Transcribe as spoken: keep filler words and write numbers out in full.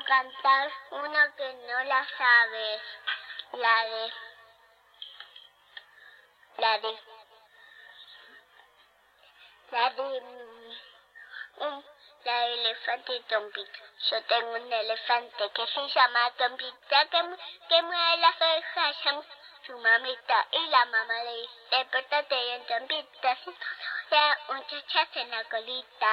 quiero cantar una que no la sabes. La de... La de... La de... Un, la de elefante y Tompita. Yo tengo un elefante que se llama Tompita, que, que mueve las orejas a su mamita. Y la mamá le dice, pórtate bien, Tompita, si no, muchachas en la colita.